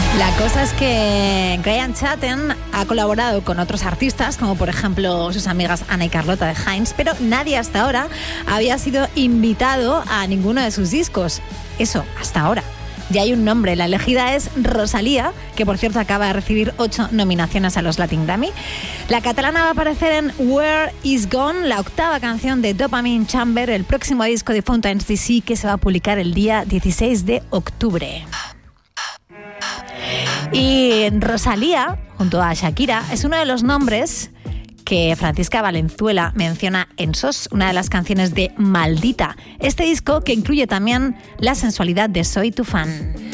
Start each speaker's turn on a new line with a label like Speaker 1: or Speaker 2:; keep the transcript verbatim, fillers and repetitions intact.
Speaker 1: La cosa es que Graham Chatham ha colaborado con otros artistas, como por ejemplo sus amigas Ana y Carlota de Heinz, pero nadie hasta ahora había sido invitado a ninguno de sus discos. Eso, hasta ahora. Ya hay un nombre, la elegida es Rosalía, que por cierto acaba de recibir ocho nominaciones a los Latin Grammy. La catalana va a aparecer en Where Is Gone, la octava canción de Dopamine Chamber, el próximo disco de Fountains D C, que se va a publicar el día dieciséis de octubre. Y Rosalía, junto a Shakira, es uno de los nombres que Francisca Valenzuela menciona en Sos, una de las canciones de Maldita, este disco que incluye también la sensualidad de Soy tu fan.